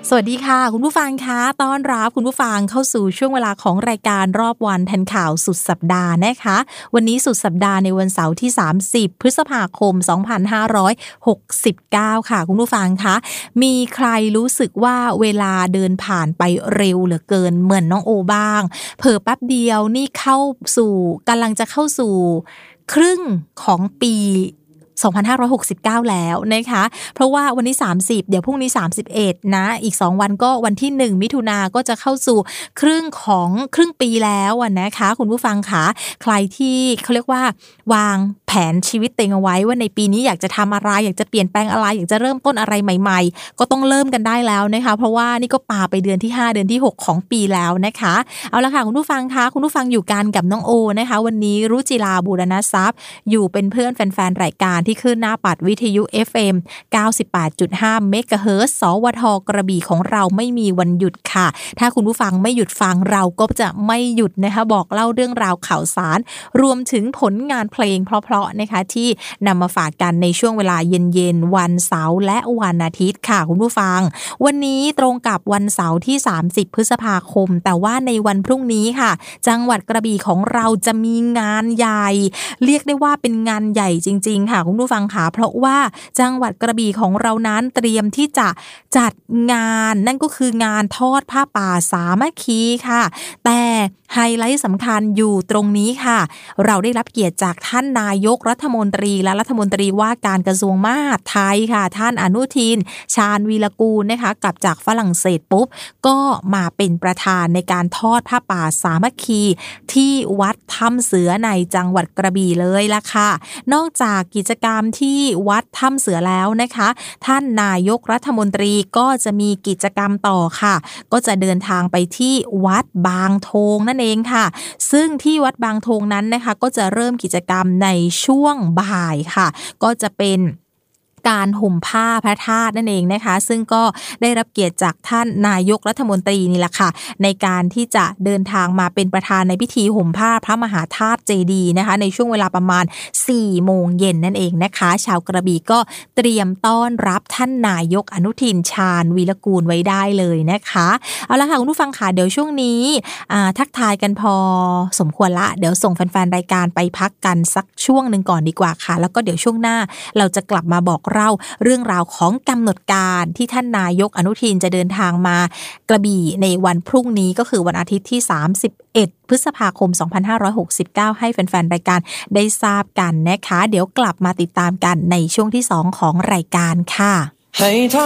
สวัสดีค่ะคุณผู้ฟังคะต้อนรับคุณผู้ฟังเข้าสู่ช่วงเวลาของรายการรอบวันทันข่าวสุดสัปดาห์นะคะวันนี้สุดสัปดาห์ในวันเสาร์ที่30พฤษภาคม2569ค่ะคุณผู้ฟังคะมีใครรู้สึกว่าเวลาเดินผ่านไปเร็วเหลือเกินเหมือนน้องโอบ้างเผลอแป๊บเดียวนี่กำลังจะเข้าสู่ครึ่งของปี2569แล้วนะคะเพราะว่าวันนี้30เดี๋ยวพรุ่งนี้31นะอีก2วันก็วันที่1มิถุนายนก็จะเข้าสู่ครึ่งปีแล้วนะคะคุณผู้ฟังคะใครที่เขาเรียกว่าวางแผนชีวิตตัวเองเอาไว้ว่าในปีนี้อยากจะทำอะไรอยากจะเปลี่ยนแปลงอะไรอยากจะเริ่มต้นอะไรใหม่ๆก็ต้องเริ่มกันได้แล้วนะคะเพราะว่านี่ก็ปาไปเดือนที่5เดือนที่6ของปีแล้วนะคะเอาละค่ะคุณผู้ฟังคะคุณผู้ฟังอยู่กันกับน้องโอนะคะวันนี้รุจิราบูรณทรัพย์อยู่เป็นเพื่อนแฟนๆรายการที่ขึ้นหน้าปัดวิทยุ FM 98.5 เมกะเฮิรตซ์สวทกระบี่ของเราไม่มีวันหยุดค่ะถ้าคุณผู้ฟังไม่หยุดฟังเราก็จะไม่หยุดนะคะบอกเล่าเรื่องราวข่าวสารรวมถึงผลงานเพลงเพราะๆนะคะที่นำมาฝากกันในช่วงเวลาเย็นๆวันเสาร์และวันอาทิตย์ค่ะคุณผู้ฟังวันนี้ตรงกับวันเสาร์ที่30พฤษภาคมแต่ว่าในวันพรุ่งนี้ค่ะจังหวัดกระบี่ของเราจะมีงานใหญ่เรียกได้ว่าเป็นงานใหญ่จริงๆค่ะคุณผู้ฟังค่ะเพราะว่าจังหวัดกระบี่ของเรานั้นเตรียมที่จะจัดงานนั่นก็คืองานทอดผ้าป่าสามัคคีค่ะแต่ไฮไลท์สำคัญอยู่ตรงนี้ค่ะเราได้รับเกียรติจากท่านนายกรัฐมนตรีและรัฐมนตรีว่าการกระทรวงมหาดไทยค่ะท่านอนุทินชาญวีรกูลนะคะกลับจากฝรั่งเศสปุ๊บก็มาเป็นประธานในการทอดผ้าป่าสามัคคีที่วัดถ้ำเสือในจังหวัดกระบี่เลยล่ะค่ะนอกจากกิจกรรมที่วัดถ้ำเสือแล้วนะคะท่านนายกรัฐมนตรีก็จะมีกิจกรรมต่อค่ะก็จะเดินทางไปที่วัดบางโทงนั่นเองค่ะซึ่งที่วัดบางโทงนั้นนะคะก็จะเริ่มกิจกรรมในช่วงบ่ายค่ะก็จะเป็นการห่มผ้าพระธาตุนั่นเองนะคะซึ่งก็ได้รับเกียรติจากท่านนายกรัฐมนตรีนี่แหละค่ะในการที่จะเดินทางมาเป็นประธานในพิธีห่มผ้าพระมหาธาตุเจดีย์นะคะในช่วงเวลาประมาณ 4 โมงเย็นนั่นเองนะคะชาวกระบี่ก็เตรียมต้อนรับท่านนายกอนุทินชาญวีรกูลไว้ได้เลยนะคะเอาละค่ะคุณผู้ฟังค่ะเดี๋ยวช่วงนี้ทักทายกันพอสมควรละเดี๋ยวส่งแฟนๆรายการไปพักกันสักช่วงนึงก่อนดีกว่าค่ะแล้วก็เดี๋ยวช่วงหน้าเราจะกลับมาบอกเล่าเรื่องราวของกำหนดการที่ท่านนายกอนุทินจะเดินทางมากระบี่ในวันพรุ่งนี้ก็คือวันอาทิตย์ที่31พฤษภาคม2569ให้แฟนๆรายการได้ทราบกันนะคะเดี๋ยวกลับมาติดตามกันในช่วงที่2ของรายการค่ะ